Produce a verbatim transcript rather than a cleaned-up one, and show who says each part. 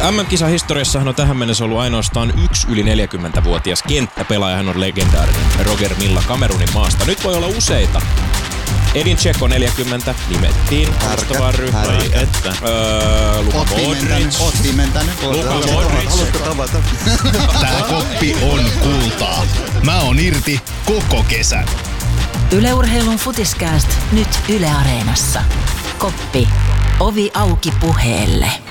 Speaker 1: M M-kisahistoriassahan on tähän mennessä ollut ainoastaan yksi yli neljäkymmentävuotias kenttäpelaaja. Hän on legendaarinen Roger Milla Kamerunin maasta. Nyt voi olla useita. Edin Dzeko neljäkymmentä nimettiin vastaavaan ryhmään.
Speaker 2: Että.
Speaker 1: Öö, Luka Modric.
Speaker 3: Oot pimentänyt.
Speaker 1: Luka Modric.
Speaker 3: Haluatko tavata?
Speaker 4: Tää koppi on kultaa. Mä oon irti koko kesän.
Speaker 5: Yle Urheilun Futiskääst nyt Yle Areenassa. Koppi. Ovi auki puheelle.